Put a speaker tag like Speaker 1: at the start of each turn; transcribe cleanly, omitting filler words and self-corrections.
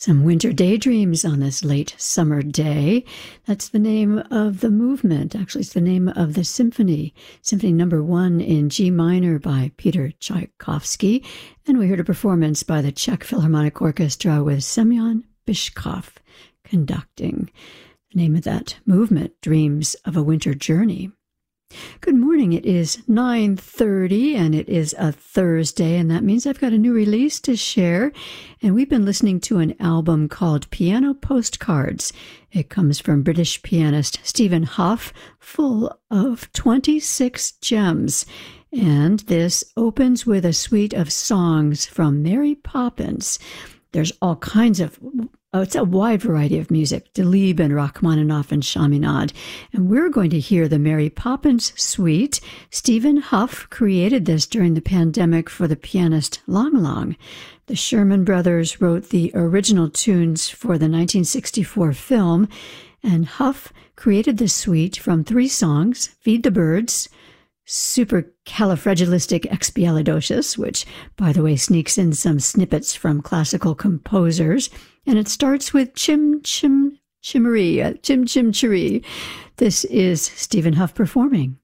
Speaker 1: Some winter daydreams on this late summer day. That's the name of the movement. Actually, it's the name of the symphony. Symphony number 1 in G minor by Peter Tchaikovsky. And we heard a performance by the Czech Philharmonic Orchestra with Semyon Bychkov conducting. The name of that movement, Dreams of a Winter Journey. Good morning. It is 9:30 and it is a Thursday, and that means I've got a new release to share. And we've been listening to an album called Piano Postcards. It comes from British pianist Stephen Hough, full of 26 gems. And this opens with a suite of songs from Mary Poppins. There's all kinds of it's a wide variety of music, Delibes and Rachmaninoff and Chaminade. And we're going to hear the Mary Poppins Suite. Stephen Hough created this during the pandemic for the pianist Lang Lang. The Sherman Brothers wrote the original tunes for the 1964 film, and Hough created the suite from 3 songs, Feed the Birds, Supercalifragilisticexpialidocious, which, by the way, sneaks in some snippets from classical composers, and it starts with Chim Chim Chimmery, Chim Chim Chiree. This is Stephen Hough performing.